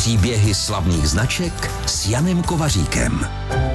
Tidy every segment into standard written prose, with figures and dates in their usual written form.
Příběhy slavných značek s Janem Kovaříkem.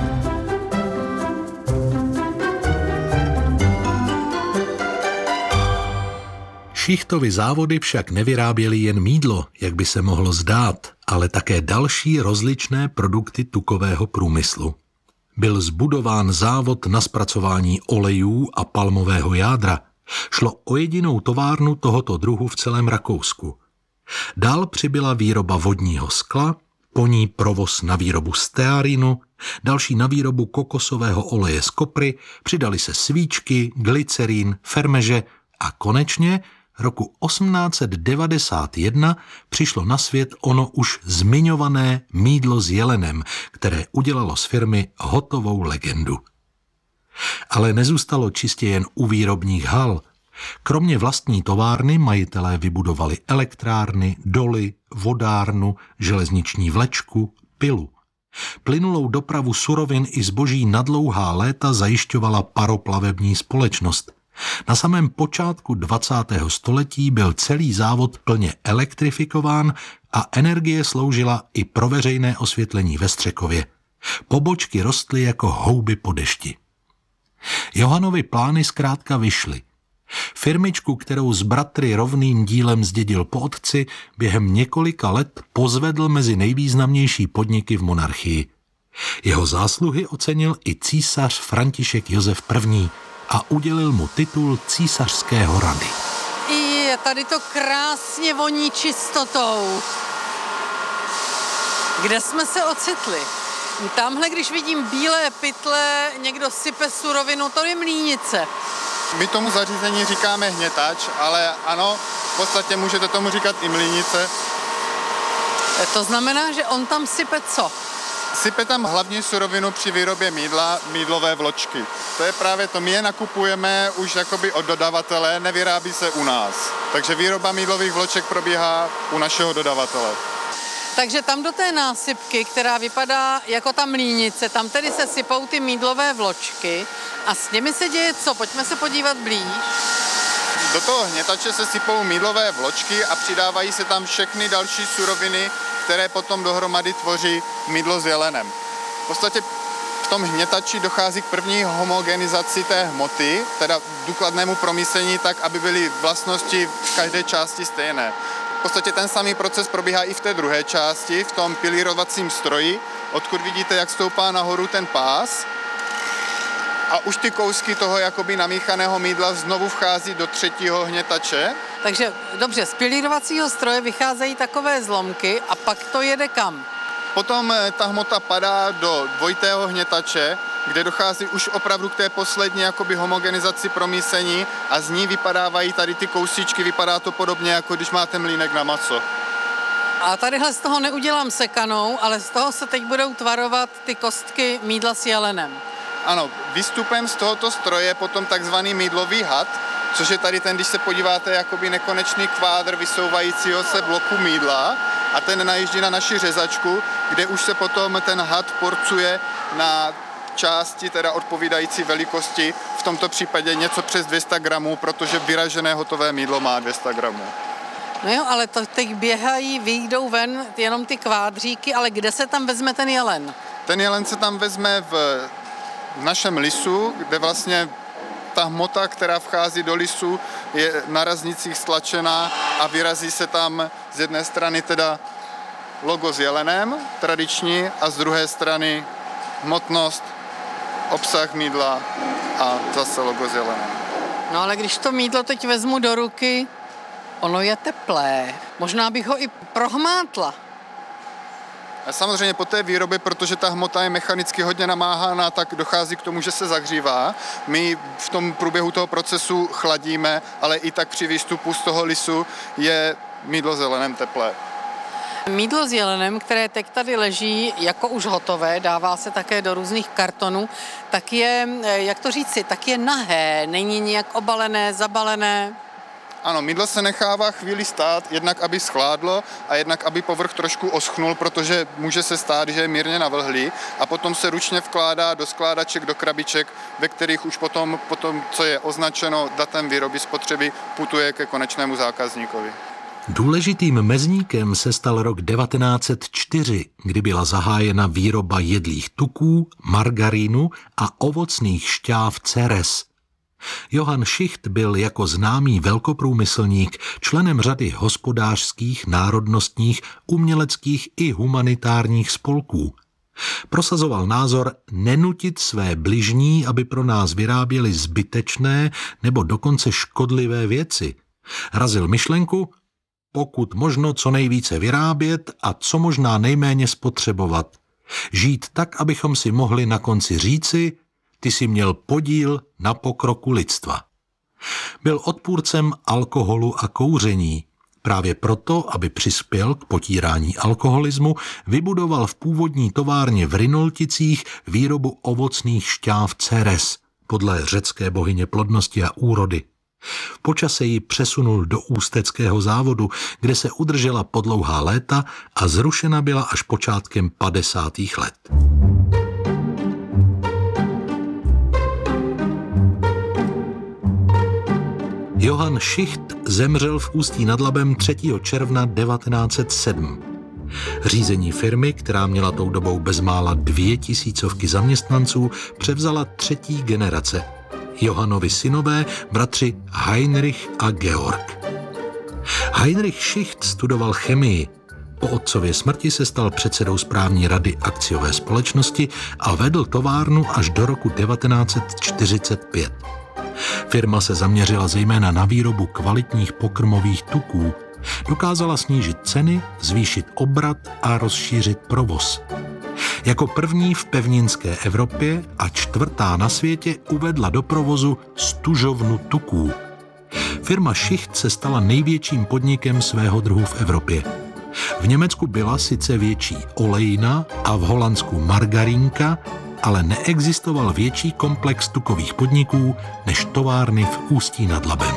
Šichtovy závody však nevyráběly jen mýdlo, jak by se mohlo zdát, ale také další rozličné produkty tukového průmyslu. Byl zbudován závod na zpracování olejů a palmového jádra. Šlo o jedinou továrnu tohoto druhu v celém Rakousku. Dál přibyla výroba vodního skla, po ní provoz na výrobu stearinu, další na výrobu kokosového oleje z kopry, přidali se svíčky, glycerín, fermeže a konečně roku 1891 přišlo na svět ono už zmiňované mýdlo s jelenem, které udělalo z firmy hotovou legendu. Ale nezůstalo čistě jen u výrobních hal. Kromě vlastní továrny majitelé vybudovali elektrárny, doly, vodárnu, železniční vlečku, pilu. Plynulou dopravu surovin i zboží na dlouhá léta zajišťovala paroplavební společnost. Na samém počátku 20. století byl celý závod plně elektrifikován a energie sloužila i pro veřejné osvětlení ve Střekově. Pobočky rostly jako houby po dešti. Johannovy plány zkrátka vyšly. Firmičku, kterou s bratry rovným dílem zdědil po otci, během několika let pozvedl mezi nejvýznamnější podniky v monarchii. Jeho zásluhy ocenil i císař František Josef I. a udělil mu titul císařského rady. Je tady to krásně voní čistotou. Kde jsme se ocitli? Tamhle, když vidím bílé pytle, někdo sype surovinu, to je mlýnice. My tomu zařízení říkáme hnětač, ale ano, v podstatě můžete tomu říkat i mlýnice. To znamená, že on tam sype co? Sype tam hlavně surovinu při výrobě mýdla, mýdlové vločky. To je právě to, my je nakupujeme už jakoby od dodavatele, nevyrábí se u nás. Takže výroba mýdlových vloček probíhá u našeho dodavatele. Takže tam do té násypky, která vypadá jako ta mlýnice, tam tedy se sypou ty mýdlové vločky a s nimi se děje co? Pojďme se podívat blíž. Do toho hnětače se sypou mýdlové vločky a přidávají se tam všechny další suroviny, které potom dohromady tvoří mýdlo s jelenem. V podstatě v tom hnětači dochází k první homogenizaci té hmoty, teda důkladnému promísení tak, aby byly vlastnosti v každé části stejné. V podstatě ten samý proces probíhá i v té druhé části, v tom pilírovacím stroji, odkud vidíte, jak stoupá nahoru ten pás. A už ty kousky toho jakoby namíchaného mýdla znovu vchází do třetího hnětače. Takže dobře, z pilírovacího stroje vycházejí takové zlomky a pak to jede kam? Potom ta hmota padá do dvojitého hnětače, kde dochází už opravdu k té poslední jakoby homogenizaci promísení a z ní vypadávají tady ty kousíčky, vypadá to podobně, jako když máte mlýnek na maso. A tadyhle z toho neudělám sekanou, ale z toho se teď budou tvarovat ty kostky mýdla s jelenem. Ano, výstupem z tohoto stroje potom takzvaný mýdlový had, což je tady ten, když se podíváte, jakoby nekonečný kvádr vysouvajícího se bloku mýdla a ten najíždí na naši řezačku, kde už se potom ten had porcuje na části, teda odpovídající velikosti, v tomto případě něco přes 200 gramů, protože vyražené hotové mýdlo má 200 gramů. No jo, ale to teď běhají, vyjdou ven jenom ty kvádříky, ale kde se tam vezme ten jelen? Ten jelen se tam vezme v našem lisu, kde vlastně ta hmota, která vchází do lisu, je na raznicích stlačená a vyrazí se tam z jedné strany teda logo s jelenem, tradiční, a z druhé strany hmotnost, obsah mýdla a zase logo s jelenem. No ale když to mýdlo teď vezmu do ruky, ono je teplé. Možná bych ho i prohmátla. A samozřejmě po té výrobě, protože ta hmota je mechanicky hodně namáhána, tak dochází k tomu, že se zahřívá. My v tom průběhu toho procesu chladíme, ale i tak při výstupu z toho lisu je mýdlo s jelenem teplé. Mýdlo s jelenem, které teď tady leží jako už hotové, dává se také do různých kartonů, tak je, jak to říci, tak je nahé, není nijak obalené, zabalené. Ano, mýdlo se nechává chvíli stát, jednak aby schládlo a jednak aby povrch trošku oschnul, protože může se stát, že je mírně navlhlý a potom se ručně vkládá do skládaček, do krabiček, ve kterých už potom, co je označeno datem výroby spotřeby, putuje ke konečnému zákazníkovi. Důležitým mezníkem se stal rok 1904, kdy byla zahájena výroba jedlých tuků, margarínu a ovocných šťáv Ceres. Johann Schicht byl jako známý velkoprůmyslník členem řady hospodářských, národnostních, uměleckých i humanitárních spolků. Prosazoval názor nenutit své bližní, aby pro nás vyráběli zbytečné nebo dokonce škodlivé věci. Razil myšlenku, pokud možno co nejvíce vyrábět a co možná nejméně spotřebovat. Žít tak, abychom si mohli na konci říci, ty jsi měl podíl na pokroku lidstva. Byl odpůrcem alkoholu a kouření. Právě proto, aby přispěl k potírání alkoholismu, vybudoval v původní továrně v Rynolticích výrobu ovocných šťáv Ceres, podle řecké bohyně plodnosti a úrody. Po čase ji přesunul do ústeckého závodu, kde se udržela po dlouhá léta a zrušena byla až počátkem 50. let. Johann Schicht zemřel v Ústí nad Labem 3. června 1907. Řízení firmy, která měla tou dobou bezmála 2000 zaměstnanců, převzala 3. generace. Johannovi synové, bratři Heinrich a Georg. Heinrich Schicht studoval chemii. Po otcově smrti se stal předsedou správní rady akciové společnosti a vedl továrnu až do roku 1945. Firma se zaměřila zejména na výrobu kvalitních pokrmových tuků. Dokázala snížit ceny, zvýšit obrat a rozšířit provoz. Jako první v pevninské Evropě a 4. na světě uvedla do provozu stužovnu tuků. Firma Schicht se stala největším podnikem svého druhu v Evropě. V Německu byla sice větší olejna a v Holandsku margarínka, ale neexistoval větší komplex tukových podniků než továrny v Ústí nad Labem.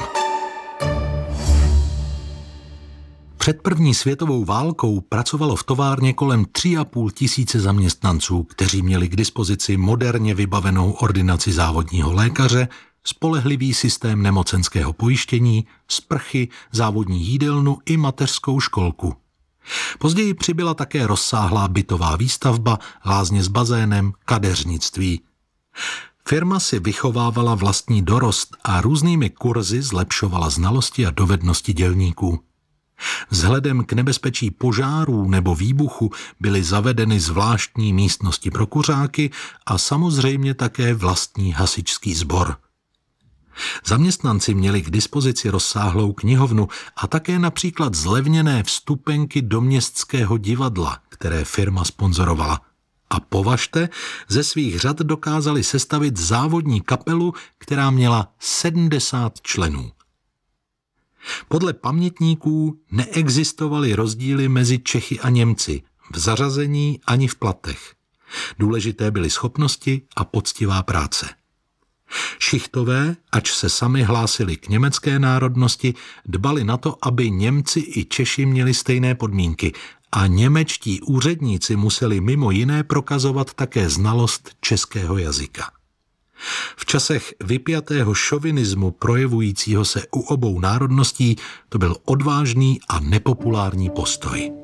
Před první světovou válkou pracovalo v továrně kolem 3,5 tisíce zaměstnanců, kteří měli k dispozici moderně vybavenou ordinaci závodního lékaře, spolehlivý systém nemocenského pojištění, sprchy, závodní jídelnu i mateřskou školku. Později přibyla také rozsáhlá bytová výstavba, lázně s bazénem, kadeřnictví. Firma si vychovávala vlastní dorost a různými kurzy zlepšovala znalosti a dovednosti dělníků. Vzhledem k nebezpečí požárů nebo výbuchu byly zavedeny zvláštní místnosti pro kuřáky a samozřejmě také vlastní hasičský sbor. Zaměstnanci měli k dispozici rozsáhlou knihovnu a také například zlevněné vstupenky do městského divadla, které firma sponzorovala. A považte, ze svých řad dokázali sestavit závodní kapelu, která měla 70 členů. Podle pamětníků neexistovaly rozdíly mezi Čechy a Němci v zařazení ani v platech. Důležité byly schopnosti a poctivá práce. Schichtové, ač se sami hlásili k německé národnosti, dbali na to, aby Němci i Češi měli stejné podmínky a němečtí úředníci museli mimo jiné prokazovat také znalost českého jazyka. V časech vypjatého šovinismu projevujícího se u obou národností to byl odvážný a nepopulární postoj.